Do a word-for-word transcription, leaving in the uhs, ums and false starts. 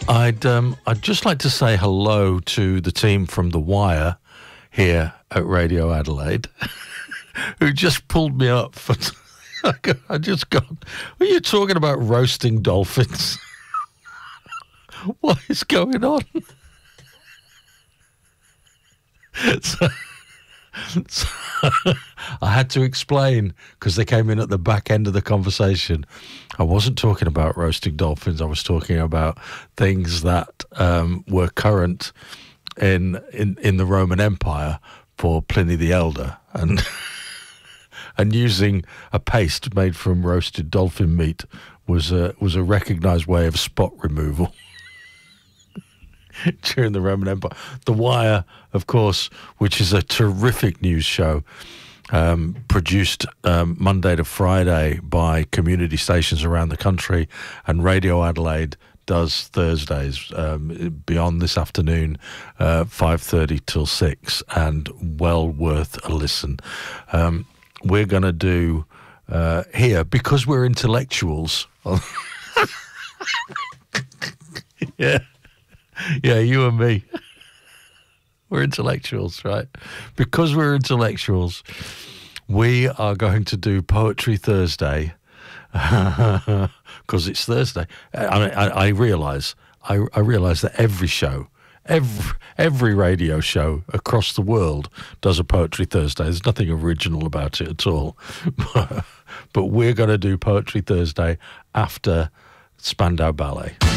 I'd um, I'd just like to say hello to the team from The Wire here at Radio Adelaide, who just pulled me up for. I just got. Are you talking about roasting dolphins? What is going on? so, so I had to explain because they came in at the back end of the conversation. I wasn't talking about roasting dolphins. I was talking about things that um, were current in, in in the Roman Empire for Pliny the Elder, and and using a paste made from roasted dolphin meat was a was a recognised way of spot removal during the Roman Empire. The Wire, of course, which is a terrific news show, um, produced um, Monday to Friday by community stations around the country, and Radio Adelaide does Thursdays um, beyond this afternoon, uh, five thirty till six, and well worth a listen. Um, we're going to do uh, here, because we're intellectuals. yeah. Yeah, you and me. We're intellectuals, right? Because we're intellectuals, we are going to do Poetry Thursday, because it's Thursday. I, I, I realise, I, I realise that every show, every every radio show across the world does a Poetry Thursday. There's nothing original about it at all. But, but we're going to do Poetry Thursday after Spandau Ballet.